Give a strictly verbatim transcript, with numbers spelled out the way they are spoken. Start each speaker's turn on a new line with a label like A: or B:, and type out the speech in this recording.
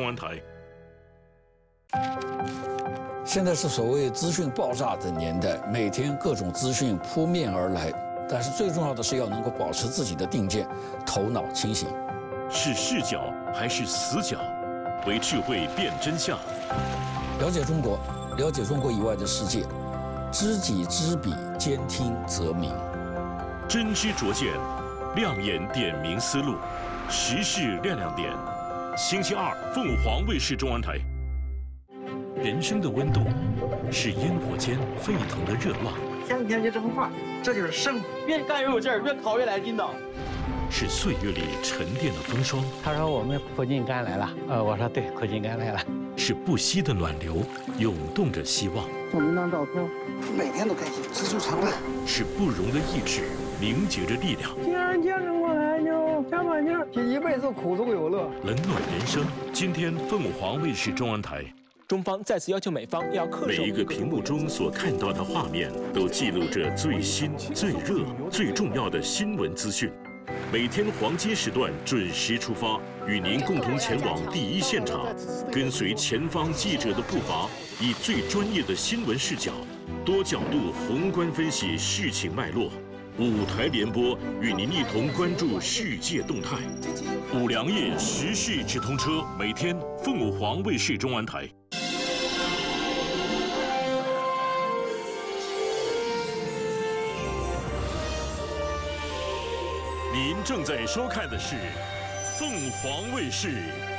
A: 中央台。
B: 现在是所谓资讯爆炸的年代，每天各种资讯扑面而来，但是最重要的是要能够保持自己的定见，头脑清醒。
A: 是视角还是死角？为智慧辨真相。
B: 了解中国，了解中国以外的世界，知己知彼，兼听则明。
A: 真知灼见，亮眼点明思路，时事亮亮点。星期二，凤凰卫视中央台。人生的温度是烟火间沸腾的热浪，
C: 天天就这么画，这就是生活。
D: 越干越有劲儿，越考越来劲道。
A: 是岁月里沉淀的风霜。
E: 他说我们苦尽甘来了，呃，我说对，苦尽甘来了。
A: 是不息的暖流，涌动着希望。
C: 送您张照片，每天都开心，知足常乐。
A: 是不容的意志，凝结着力量。
F: 既然坚持过来，就加把劲儿，一辈子苦中有乐。
A: 冷暖人生，今天凤凰卫视中央台。
G: 中方再次要求美方要恪守。
A: 每一个屏幕中所看到的画面，都记录着最新、最热、最重要的新闻资讯。每天黄金时段准时出发，与您共同前往第一现场，跟随前方记者的步伐，以最专业的新闻视角，多角度宏观分析事情脉络。五台联播，与您一同关注世界动态。五粮液时事直通车，每天凤凰卫视中央台。您正在收看的是凤凰卫视